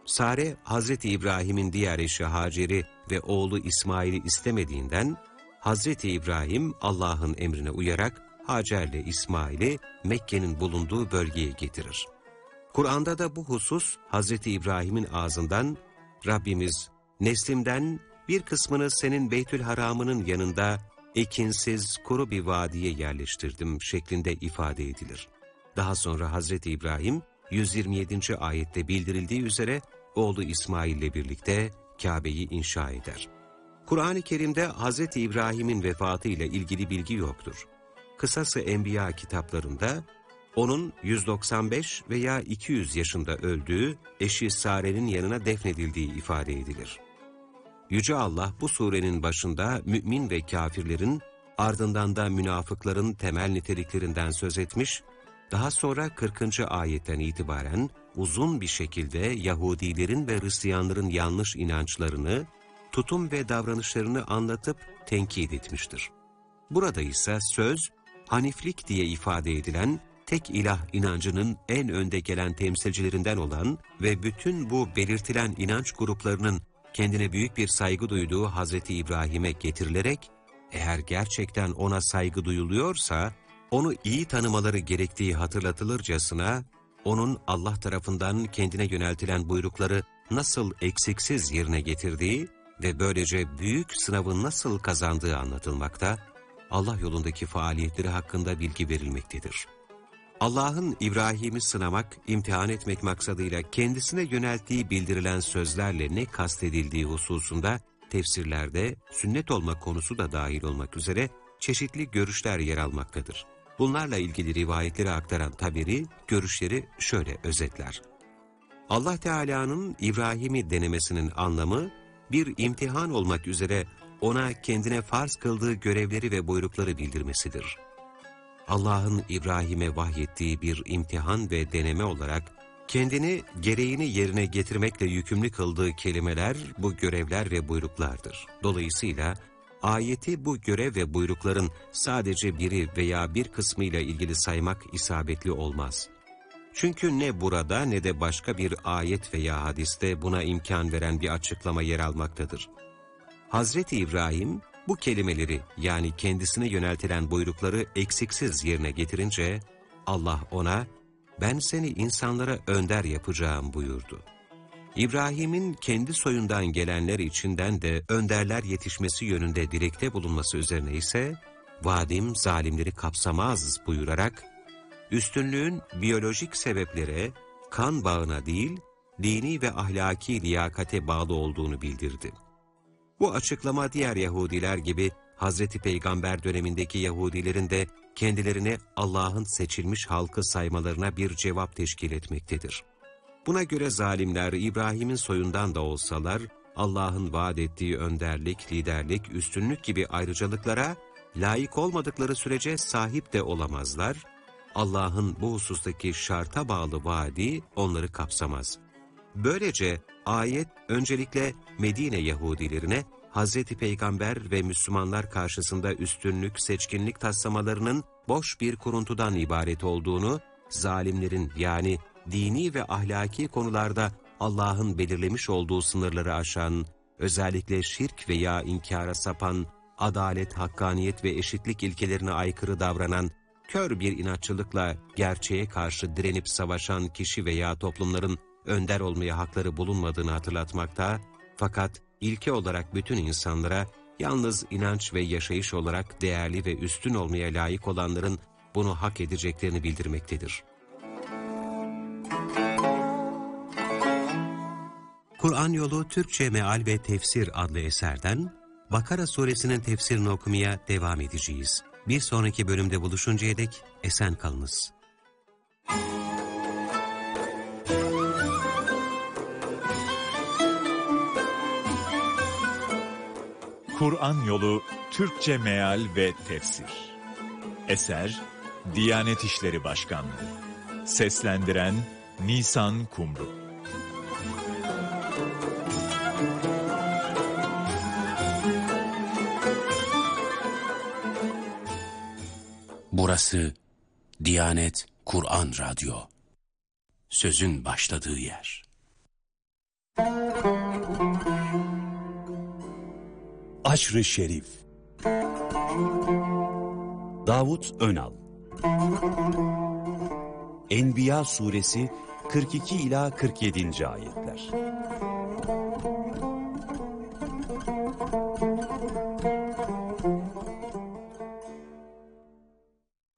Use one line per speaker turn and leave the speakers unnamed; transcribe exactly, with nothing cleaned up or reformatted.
Sare, Hazreti İbrahim'in diğer eşi Hacer'i ve oğlu İsmail'i istemediğinden, Hazreti İbrahim Allah'ın emrine uyarak Hacer'le İsmail'i Mekke'nin bulunduğu bölgeye getirir. Kur'an'da da bu husus Hazreti İbrahim'in ağzından Rabbimiz neslimden bir kısmını senin Beytül Haram'ının yanında ekinsiz kuru bir vadiye yerleştirdim şeklinde ifade edilir. Daha sonra Hazreti İbrahim yüz yirmi yedinci ayette bildirildiği üzere oğlu İsmail ile birlikte Kabe'yi inşa eder. Kur'an-ı Kerim'de Hazreti İbrahim'in vefatı ile ilgili bilgi yoktur. Kısası Enbiya kitaplarında onun yüz doksan beş veya iki yüz yaşında öldüğü eşi Sare'nin yanına defnedildiği ifade edilir. Yüce Allah bu surenin başında mümin ve kafirlerin, ardından da münafıkların temel niteliklerinden söz etmiş, daha sonra kırkıncı ayetten itibaren uzun bir şekilde Yahudilerin ve Hristiyanların yanlış inançlarını, tutum ve davranışlarını anlatıp tenkit etmiştir. Burada ise söz, Haniflik diye ifade edilen, tek ilah inancının en önde gelen temsilcilerinden olan ve bütün bu belirtilen inanç gruplarının kendine büyük bir saygı duyduğu Hazreti İbrahim'e getirilerek, eğer gerçekten ona saygı duyuluyorsa, onu iyi tanımaları gerektiği hatırlatılırcasına, onun Allah tarafından kendine yöneltilen buyrukları nasıl eksiksiz yerine getirdiği ve böylece büyük sınavı nasıl kazandığı anlatılmakta, Allah yolundaki faaliyetleri hakkında bilgi verilmektedir. Allah'ın İbrahim'i sınamak, imtihan etmek maksadıyla kendisine yönelttiği bildirilen sözlerle ne kastedildiği hususunda tefsirlerde sünnet olma konusu da dahil olmak üzere çeşitli görüşler yer almaktadır. Bunlarla ilgili rivayetleri aktaran Taberi, görüşleri şöyle özetler. Allah Teala'nın İbrahim'i denemesinin anlamı, bir imtihan olmak üzere ona kendine farz kıldığı görevleri ve buyrukları bildirmesidir. Allah'ın İbrahim'e vahyettiği bir imtihan ve deneme olarak, kendini gereğini yerine getirmekle yükümlü kıldığı kelimeler, bu görevler ve buyruklardır. Dolayısıyla, ayeti bu görev ve buyrukların sadece biri veya bir kısmıyla ilgili saymak isabetli olmaz. Çünkü ne burada ne de başka bir ayet veya hadiste buna imkan veren bir açıklama yer almaktadır. Hazreti İbrahim bu kelimeleri yani kendisine yöneltilen buyrukları eksiksiz yerine getirince Allah ona ben seni insanlara önder yapacağım buyurdu. İbrahim'in kendi soyundan gelenler içinden de önderler yetişmesi yönünde dilekte bulunması üzerine ise vaadim zalimleri kapsamaz buyurarak üstünlüğün biyolojik sebeplere, kan bağına değil, dini ve ahlaki liyakate bağlı olduğunu bildirdi. Bu açıklama diğer Yahudiler gibi Hazreti Peygamber dönemindeki Yahudilerin de kendilerini Allah'ın seçilmiş halkı saymalarına bir cevap teşkil etmektedir. Buna göre zalimler İbrahim'in soyundan da olsalar Allah'ın vaat ettiği önderlik, liderlik, üstünlük gibi ayrıcalıklara layık olmadıkları sürece sahip de olamazlar. Allah'ın bu husustaki şarta bağlı vaadi onları kapsamaz. Böylece ayet öncelikle Medine Yahudilerine Hazreti Peygamber ve Müslümanlar karşısında üstünlük, seçkinlik taslamalarının boş bir kuruntudan ibaret olduğunu, zalimlerin yani dini ve ahlaki konularda Allah'ın belirlemiş olduğu sınırları aşan, özellikle şirk veya inkara sapan, adalet, hakkaniyet ve eşitlik ilkelerine aykırı davranan, kör bir inatçılıkla gerçeğe karşı direnip savaşan kişi veya toplumların önder olmaya hakları bulunmadığını hatırlatmakta, fakat ilke olarak bütün insanlara yalnız inanç ve yaşayış olarak değerli ve üstün olmaya layık olanların bunu hak edeceklerini bildirmektedir. Kur'an Yolu Türkçe Meal ve Tefsir adlı eserden Bakara suresinin tefsirini okumaya devam edeceğiz. Bir sonraki bölümde buluşuncaya dek esen kalınız.
Kur'an Yolu Türkçe Meal ve Tefsir. Eser Diyanet İşleri Başkanlığı. Seslendiren Nisan Kumru.
Burası Diyanet Kur'an Radyo. Sözün başladığı yer. Haşr-ı Şerif. Davut Önal. Enbiya suresi kırk iki ila kırk yedinci ayetler.